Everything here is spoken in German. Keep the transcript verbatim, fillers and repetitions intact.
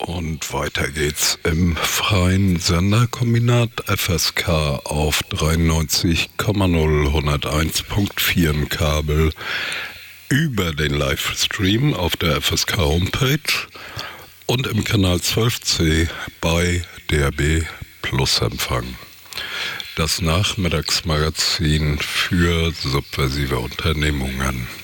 Und weiter geht's im freien Senderkombinat F S K auf dreiundneunzig Komma null hunderteins Komma vier im Kabel über den Livestream auf der F S K Homepage und im Kanal zwölf C bei D A B Plus Empfang. Das Nachmittagsmagazin für subversive Unternehmungen.